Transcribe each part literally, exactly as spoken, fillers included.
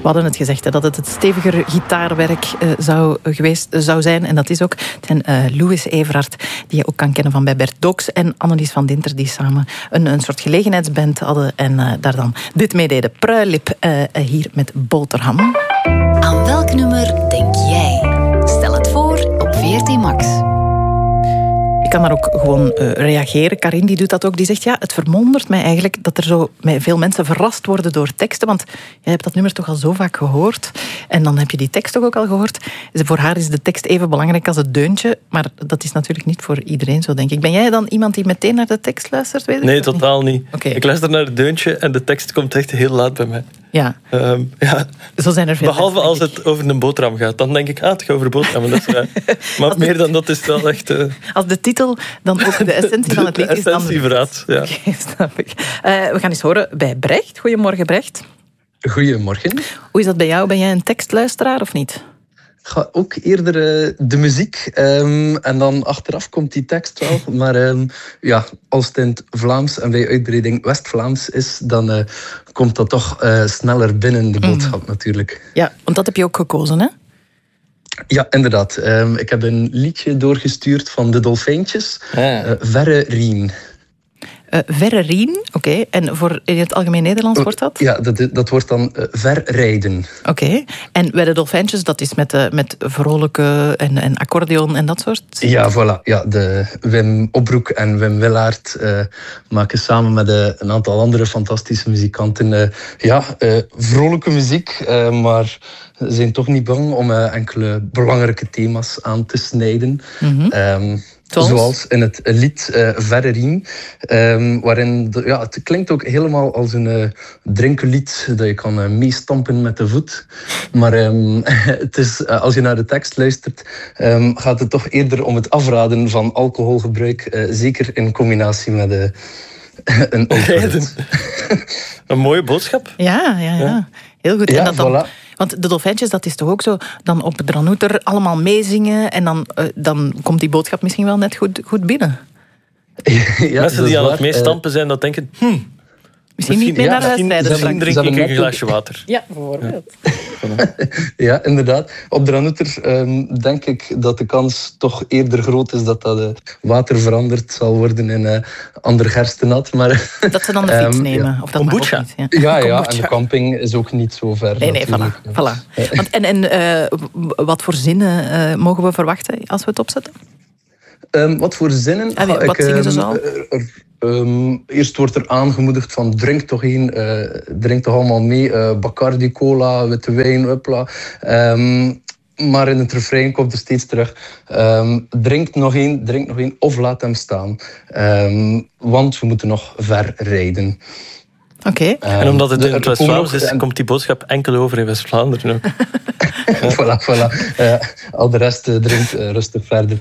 hadden het gezegd, hè, dat het het steviger gitaarwerk uh, zou, geweest, uh, zou zijn. En dat is ook. Het zijn uh, Louis Everard, die je ook kan kennen van bij Bert Dooks, en Annelies van Dinter, die samen een, een soort gelegenheidsband hadden en uh, daar dan dit mee deden. Pruilip, uh, hier met Boterham. Aan welk nummer denk jij? Stel het voor op V R T Max. Ik kan daar ook gewoon uh, reageren. Karin die doet dat ook. Die zegt, ja, het verwondert mij eigenlijk dat er zo veel mensen verrast worden door teksten. Want jij hebt dat nummer toch al zo vaak gehoord. En dan heb je die tekst toch ook al gehoord. Voor haar is de tekst even belangrijk als het deuntje. Maar dat is natuurlijk niet voor iedereen zo, denk ik. Ben jij dan iemand die meteen naar de tekst luistert? Weet ik nee, totaal niet. Okay. Ik luister naar het deuntje en de tekst komt echt heel laat bij mij. Ja. Um, ja. Zo zijn er veel. Behalve mensen, als het over een boterham gaat. Dan denk ik, ah, het gaat over boterhammen. Dat is raar. Maar meer dan dat is het wel echt... Uh... Als de titel dan ook de essentie van het lied is... De essentie verraadt, ja. Okay, snap ik. Uh, we gaan eens horen bij Brecht. Goedemorgen, Brecht. Goedemorgen. Hoe is dat bij jou? Ben jij een tekstluisteraar of niet? Ga ook eerder uh, de muziek um, en dan achteraf komt die tekst wel. Maar um, ja, als het in het Vlaams en bij uitbreiding West-Vlaams is, dan uh, komt dat toch uh, sneller binnen de boodschap mm. natuurlijk. Ja, want dat heb je ook gekozen, hè? Ja, inderdaad. Um, ik heb een liedje doorgestuurd van de Dolfijntjes. Ja. Uh, Verre Rien. Uh, verre Rien, oké. Okay. En voor in het algemeen Nederlands wordt dat? Ja, dat, dat wordt dan uh, verrijden. Oké. Okay. En bij de Dolfijntjes, dat is met, uh, met vrolijke en, en accordeon en dat soort? Ja, voilà. Ja, de Wim Opbroek en Wim Willaert uh, maken samen met uh, een aantal andere fantastische muzikanten uh, ja, uh, vrolijke muziek, uh, maar ze zijn toch niet bang om uh, enkele belangrijke thema's aan te snijden. Mm-hmm. Um, Zoals? Zoals in het lied uh, Verre Rien, um, waarin de, ja, het klinkt ook helemaal als een uh, drinkenlied dat je kan uh, meestampen met de voet. Maar um, het is, uh, als je naar de tekst luistert, um, gaat het toch eerder om het afraden van alcoholgebruik, uh, zeker in combinatie met uh, een overheid. Een mooie boodschap. Ja, ja, ja. ja. Heel goed. Ja, en dat dan, voilà. Want de Dolfijntjes, dat is toch ook zo, dan op Dranouter allemaal meezingen en dan, uh, dan komt die boodschap misschien wel net goed, goed binnen. Ja, mensen die aan het meestampen zijn, dat denken... Hm, misschien, misschien niet meer ja, naar huis rijden. Misschien drink ik een glaasje water. Ja, bijvoorbeeld. Ja, ja inderdaad. Op Dranouter um, denk ik dat de kans toch eerder groot is dat dat uh, water veranderd zal worden in uh, ander gerstenat. Maar, dat ze dan de fiets um, nemen. Ja. Of dat mag ook niet. Ja, ja, ja, en de camping is ook niet zo ver. Nee, nee, voilà. voilà. Want, en en uh, wat voor zinnen uh, mogen we verwachten als we het opzetten? Um, wat voor zinnen? Ah, wat ik, zingen ze zo? Uh, um, eerst wordt er aangemoedigd van drink toch één, uh, drink toch allemaal mee. Uh, Bacardi, cola, witte wijn, hupla. Um, maar in het refrein komt er steeds terug. Um, drink nog één, drink nog één of laat hem staan. Um, want we moeten nog ver rijden. Oké. Okay. En omdat het in het West-Vlaams is, komt die boodschap enkel over in West-Vlaanderen ook. voilà, voilà. Uh, al de rest uh, drinkt uh, rustig verder.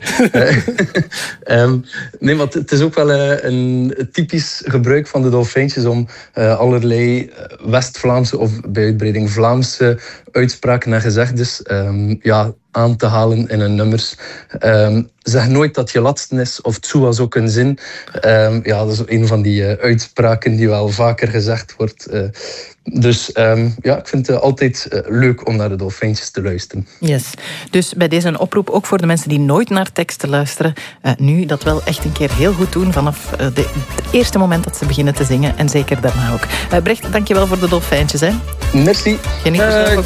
um, nee, maar het is ook wel uh, een typisch gebruik van de Dolfijntjes om uh, allerlei West-Vlaamse of bij uitbreiding Vlaamse uitspraken en gezegdes um, ja, aan te halen in hun nummers. Um, zeg nooit dat je latsten is, of tsu was ook een zin. Um, ja, dat is een van die uh, uitspraken die wel vaker gezegd wordt. Uh, dus um, ja, ik vind het altijd uh, leuk om naar de Dolfijntjes te luisteren. Yes. Dus bij deze een oproep ook voor de mensen die nooit naar teksten luisteren. Uh, nu dat wel echt een keer heel goed doen vanaf uh, de, het eerste moment dat ze beginnen te zingen. En zeker daarna ook. Uh, Brecht, dankjewel voor de Dolfijntjes. Hè. Merci. Geniet er zelf ook